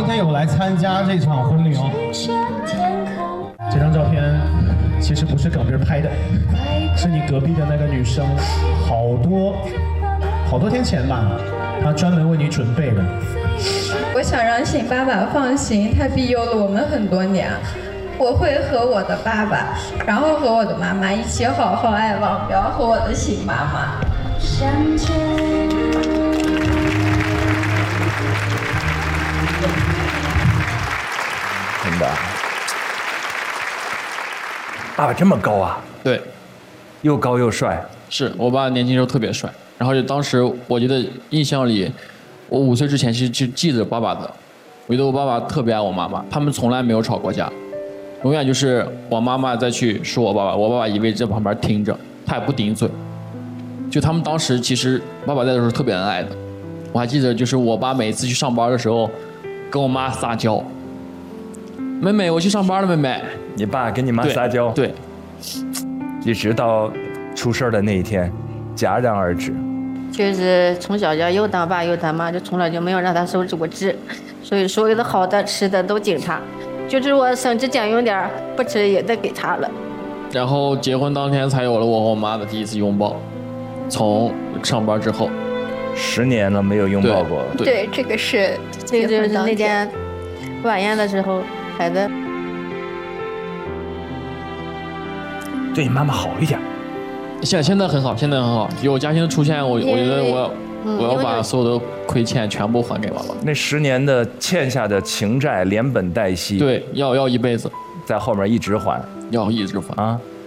天有来参加这场婚礼哦。这张照片其实不是耿斌拍的，是你隔壁的那个女生，好多天前吧，她专门为你准备的。 我想让邢爸爸放心，他庇佑了我们很多年。我会和我的爸爸，然后和我的妈妈一起好好爱王彪和我的邢妈妈。 真的，爸爸这么高啊？ 对， 又高又帅。 是我爸年轻时候特别帅，然后就当时我觉得印象里，我5岁之前其实就记着爸爸的，我觉得我爸爸特别爱我妈妈，他们从来没有吵过架。永远就是我妈妈再去说我爸爸，我爸爸一味在旁边听着，他也不顶嘴。就他们当时其实爸爸在的时候特别恩爱的，我还记得就是我爸每次去上班的时候，跟我妈撒娇，妹妹我去上班了，妹妹。 你爸跟你妈撒娇， 对， 一直到出事的那一天，戛然而止。 就是从小就又当爸又当妈，就从来就没有让他受过制，所以所有的好的吃的都经他。就是我省吃俭用点不吃也得给他了。 然后结婚当天才有了我和我妈的第一次拥抱，从上班之后 ，10年了没有拥抱过了。 对，这个是这个就是那天晚宴的时候孩子。 对你妈妈好一点。 现在很好，现在很好。有嘉欣的出现，我觉得我要把所有的亏欠全部还给爸爸。 那10年的欠下的情债连本带息， 对，要一辈子， 在后面一直还， 要一直还啊。